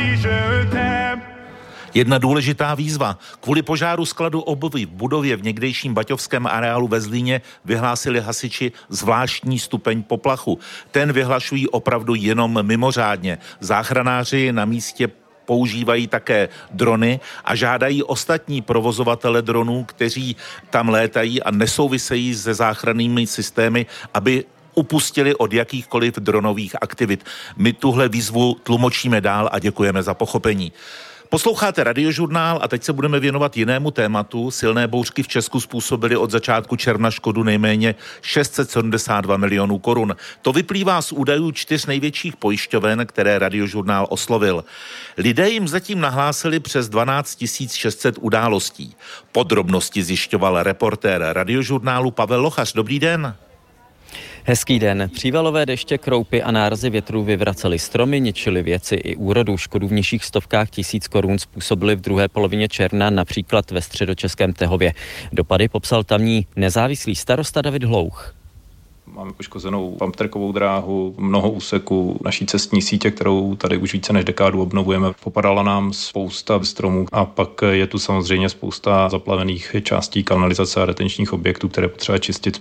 Jedna důležitá výzva. Kvůli požáru skladu obuvi v budově v někdejším baťovském areálu ve Zlíně vyhlásili hasiči zvláštní stupeň poplachu. Ten vyhlašují opravdu jenom mimořádně. Záchranáři na místě používají také drony a žádají ostatní provozovatele dronů, kteří tam létají a nesouvisejí se záchrannými systémy, aby upustili od jakýchkoliv dronových aktivit. My tuhle výzvu tlumočíme dál a děkujeme za pochopení. Posloucháte Radiožurnál a teď se budeme věnovat jinému tématu. Silné bouřky v Česku způsobily od začátku června škodu nejméně 672 milionů korun. To vyplývá z údajů 4 největších pojišťoven, které Radiožurnál oslovil. Lidé jim zatím nahlásili přes 12 600 událostí. Podrobnosti zjišťoval reportér Radiožurnálu Pavel Lochař. Dobrý den. Hezký den. Přívalové deště, kroupy a nárazy větrů vyvracely stromy, ničily věci i úrodu. Škodu v nižších stovkách tisíc korun způsobily v druhé polovině června, například ve středočeském Tehově. Dopady popsal tamní nezávislý starosta David Hlouch. Máme poškozenou pamperkovou dráhu, mnoho úseků naší cestní sítě, kterou tady už více než dekádu obnovujeme. Popadala nám spousta stromů a pak je tu samozřejmě spousta zaplavených částí kanalizace a retenčních objektů, které potřeba čistit.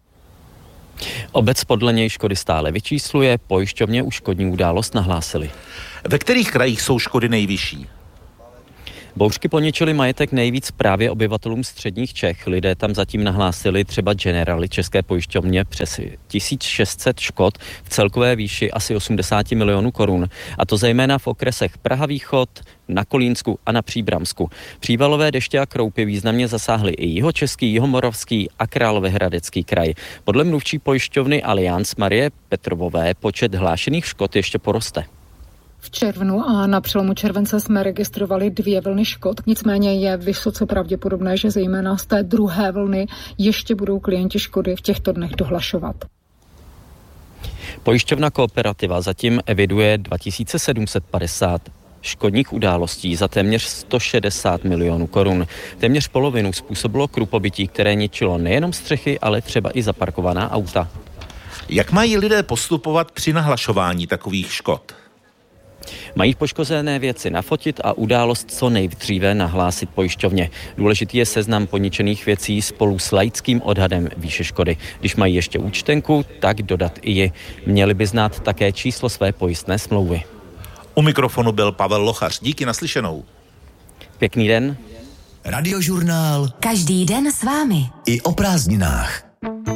Obec podle něj škody stále vyčísluje, pojišťovně už škodní událost nahlásili. Ve kterých krajích jsou škody nejvyšší? Bouřky poničily majetek nejvíc právě obyvatelům středních Čech. Lidé tam zatím nahlásili třeba Generali České pojišťovně přes 1600 škod v celkové výši asi 80 milionů korun. A to zejména v okresech Praha Východ, na Kolínsku a na Příbramsku. Přívalové deště a kroupy významně zasáhly i Jihočeský, Jihomoravský a Královéhradecký kraj. Podle mluvčí pojišťovny Allianz Marie Petrovové počet hlášených škod ještě poroste. V červnu a na přelomu července jsme registrovali 2 vlny škod, nicméně je vysoce pravděpodobné, že zejména z té druhé vlny ještě budou klienti škody v těchto dnech dohlašovat. Pojišťovna Kooperativa zatím eviduje 2750 škodních událostí za téměř 160 milionů korun. Téměř polovinu způsobilo krupobytí, které ničilo nejenom střechy, ale třeba i zaparkovaná auta. Jak mají lidé postupovat při nahlašování takových škod? Mají poškozené věci nafotit a událost co nejdříve nahlásit pojišťovně. Důležitý je seznam poničených věcí spolu s laickým odhadem výše škody. Když mají ještě účtenku, tak dodat i ji. Měli by znát také číslo své pojistné smlouvy. U mikrofonu byl Pavel Lochař. Díky, naslyšenou. Pěkný den. Radiožurnál. Každý den s vámi. I o prázdninách.